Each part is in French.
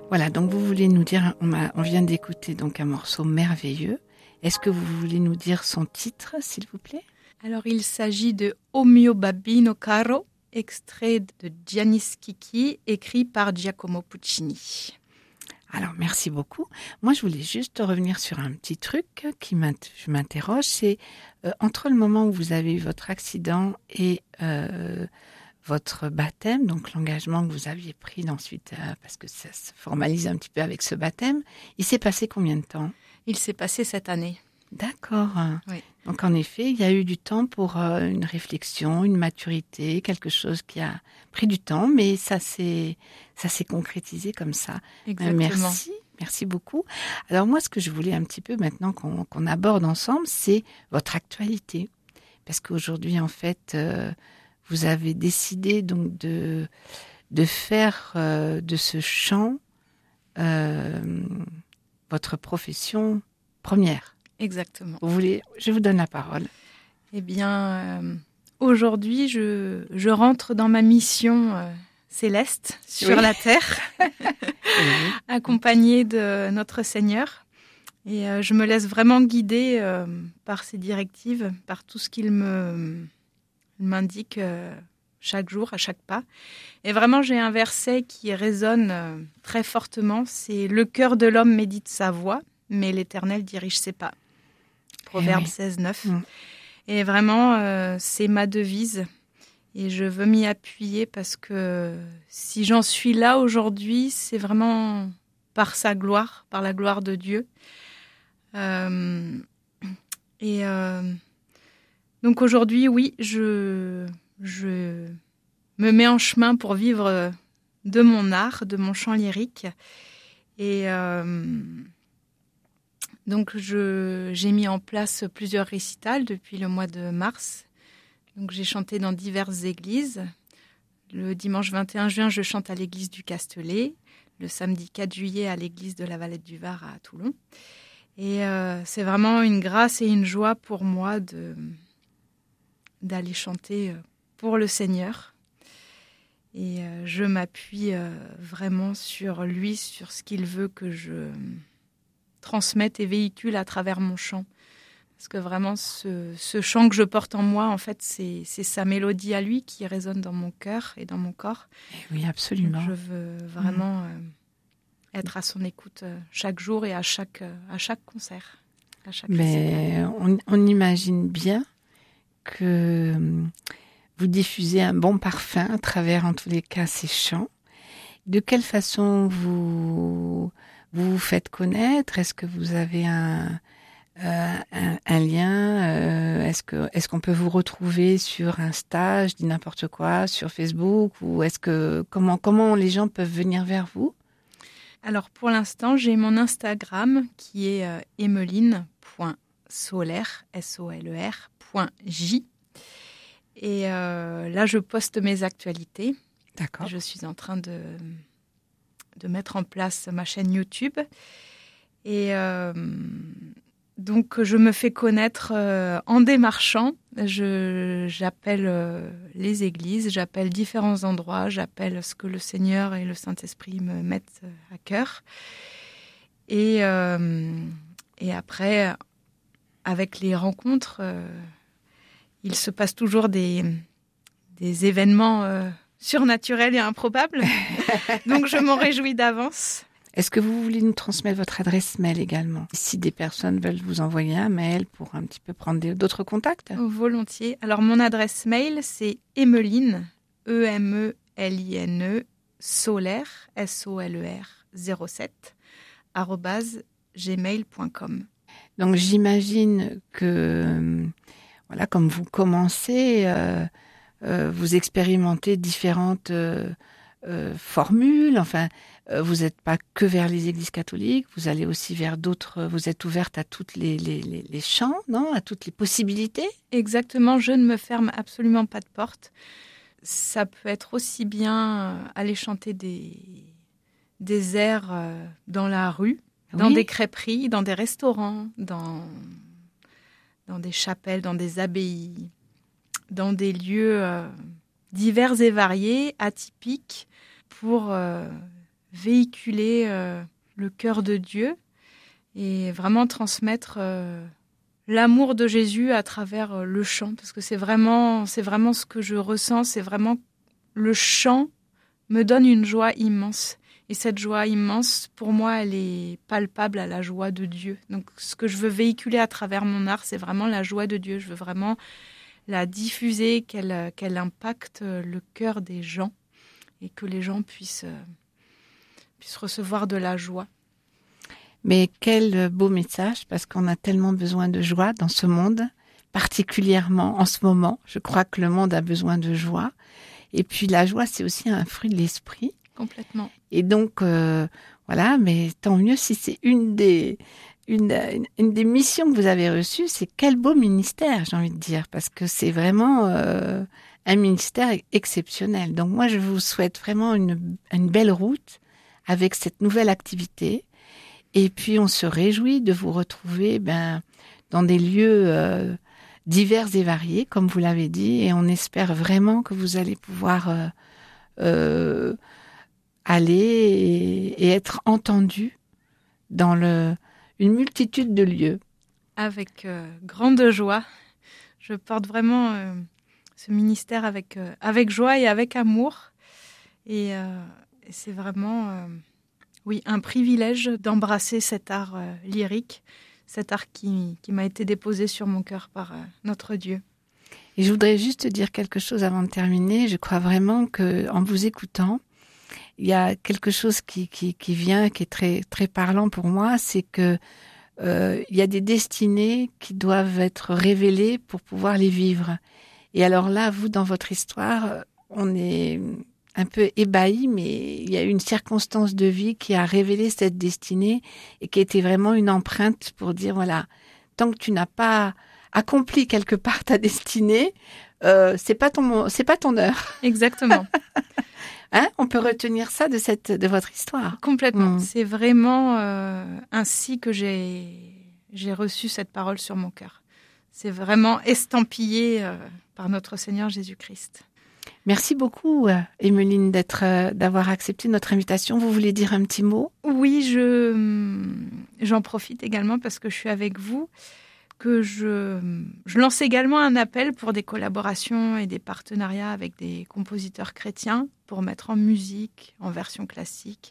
Voilà, donc vous voulez nous dire, on vient d'écouter donc un morceau merveilleux. Est-ce que vous voulez nous dire son titre, s'il vous plaît? Alors, il s'agit de O mio babbino caro, extrait de Giannis Chicchi, écrit par Giacomo Puccini. Alors, merci beaucoup. Moi, je voulais juste revenir sur un petit truc je m'interroge. C'est entre le moment où vous avez eu votre accident et votre baptême, donc l'engagement que vous aviez pris ensuite, parce que ça se formalise un petit peu avec ce baptême, il s'est passé combien de temps? Il s'est passé cette année. D'accord. Oui. Donc en effet, il y a eu du temps pour une réflexion, une maturité, quelque chose qui a pris du temps, mais ça s'est concrétisé comme ça. Exactement. Merci beaucoup. Alors moi, ce que je voulais un petit peu maintenant qu'on aborde ensemble, c'est votre actualité, parce qu'aujourd'hui, en fait, vous avez décidé donc de faire de ce chant votre profession première. Exactement. Je vous donne la parole. Eh bien, aujourd'hui, je rentre dans ma mission céleste sur la terre, accompagnée de notre Seigneur. Et je me laisse vraiment guider par ses directives, par tout ce qu'il m'indique chaque jour, à chaque pas. Et vraiment, j'ai un verset qui résonne très fortement. C'est « Le cœur de l'homme médite sa voie, mais l'Éternel dirige ses pas ». Proverbe 16, 9. Et vraiment, c'est ma devise. Et je veux m'y appuyer parce que si j'en suis là aujourd'hui, c'est vraiment par sa gloire, par la gloire de Dieu. Donc aujourd'hui, oui, je me mets en chemin pour vivre de mon art, de mon chant lyrique. Et donc, j'ai mis en place plusieurs récitals depuis le mois de mars. Donc, j'ai chanté dans diverses églises. Le dimanche 21 juin, je chante à l'église du Castelet. Le samedi 4 juillet, à l'église de la Valette du Var à Toulon. Et c'est vraiment une grâce et une joie pour moi d'aller chanter pour le Seigneur. Et je m'appuie vraiment sur lui, sur ce qu'il veut que je transmettre et véhicule à travers mon chant. Parce que vraiment, ce chant que je porte en moi, en fait, c'est sa mélodie à lui qui résonne dans mon cœur et dans mon corps. Et oui, absolument. Donc, je veux vraiment être à son écoute chaque jour et à chaque concert, à chaque récital. On imagine bien que vous diffusez un bon parfum à travers, en tous les cas, ces chants. De quelle façon vous faites connaître? Est-ce que vous avez un lien? Est-ce qu'on peut vous retrouver sur Insta, je dis n'importe quoi, sur Facebook, ou comment les gens peuvent venir vers vous? Alors pour l'instant, j'ai mon Instagram qui est emeline.soler, SOLER.j. Et là, je poste mes actualités. D'accord. Je suis en train de mettre en place ma chaîne YouTube. Et donc, je me fais connaître en démarchant. J'appelle les églises, j'appelle différents endroits, j'appelle ce que le Seigneur et le Saint-Esprit me mettent à cœur. Et après, avec les rencontres, il se passe toujours des événements surnaturels et improbables. Donc, je m'en réjouis d'avance. Est-ce que vous voulez nous transmettre votre adresse mail également? Si des personnes veulent vous envoyer un mail pour un petit peu prendre d'autres contacts? Volontiers. Alors, mon adresse mail, c'est Emeline, EMELINE, Soler, SOLER 07, @gmail.com. Donc, j'imagine que, voilà, comme vous commencez, vous expérimentez différentes formules, enfin, vous n'êtes pas que vers les églises catholiques, vous allez aussi vers d'autres, vous êtes ouverte à toutes les chants, non? À toutes les possibilités? Exactement, je ne me ferme absolument pas de porte. Ça peut être aussi bien aller chanter des airs dans la rue, dans des crêperies, dans des restaurants, dans des chapelles, dans des abbayes, dans des lieux divers et variés, atypiques, pour véhiculer le cœur de Dieu et vraiment transmettre l'amour de Jésus à travers le chant, parce que c'est vraiment ce que je ressens, c'est vraiment le chant me donne une joie immense. Et cette joie immense, pour moi, elle est palpable à la joie de Dieu. Donc, ce que je veux véhiculer à travers mon art, c'est vraiment la joie de Dieu. Je veux vraiment la diffuser, qu'elle impacte le cœur des gens et que les gens puissent recevoir de la joie. Mais quel beau message, parce qu'on a tellement besoin de joie dans ce monde, particulièrement en ce moment. Je crois que le monde a besoin de joie. Et puis la joie, c'est aussi un fruit de l'esprit. Complètement. Et donc, voilà, mais tant mieux si c'est une des missions que vous avez reçues, c'est quel beau ministère, j'ai envie de dire, parce que c'est vraiment un ministère exceptionnel. Donc moi, je vous souhaite vraiment une belle route avec cette nouvelle activité. Et puis, on se réjouit de vous retrouver dans des lieux divers et variés, comme vous l'avez dit, et on espère vraiment que vous allez pouvoir aller et être entendu dans une multitude de lieux. Avec grande joie. Je porte vraiment ce ministère avec joie et avec amour. Et c'est vraiment un privilège d'embrasser cet art lyrique, cet art qui m'a été déposé sur mon cœur par notre Dieu. Et je voudrais juste dire quelque chose avant de terminer. Je crois vraiment qu'en vous écoutant, il y a quelque chose qui vient, qui est très, très parlant pour moi, c'est que il y a des destinées qui doivent être révélées pour pouvoir les vivre. Et alors là, vous, dans votre histoire, on est un peu ébahi, mais il y a eu une circonstance de vie qui a révélé cette destinée et qui était vraiment une empreinte pour dire, voilà, tant que tu n'as pas accompli quelque part ta destinée, c'est pas ton heure. Exactement. Hein, on peut retenir ça de votre histoire. Complètement. C'est vraiment ainsi que j'ai reçu cette parole sur mon cœur. C'est vraiment estampillé par notre Seigneur Jésus-Christ. Merci beaucoup, Emmeline, d'avoir accepté notre invitation. Vous voulez dire un petit mot ? Oui, j'en profite également parce que je suis avec vous, que je lance également un appel pour des collaborations et des partenariats avec des compositeurs chrétiens pour mettre en musique, en version classique,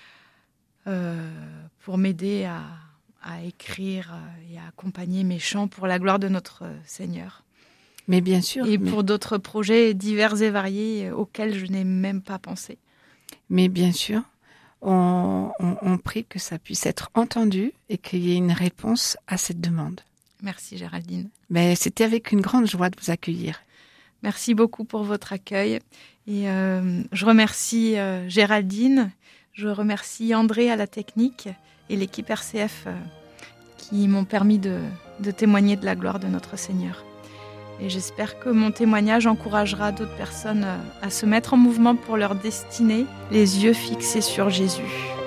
pour m'aider à écrire et à accompagner mes chants pour la gloire de notre Seigneur. Mais bien sûr. Et pour d'autres projets divers et variés auxquels je n'ai même pas pensé. Mais bien sûr, on prie que ça puisse être entendu et qu'il y ait une réponse à cette demande. Merci Géraldine. Mais c'était avec une grande joie de vous accueillir. Merci beaucoup pour votre accueil. Et je remercie Géraldine, je remercie André à la technique et l'équipe RCF qui m'ont permis de témoigner de la gloire de notre Seigneur. Et j'espère que mon témoignage encouragera d'autres personnes à se mettre en mouvement pour leur destinée, les yeux fixés sur Jésus.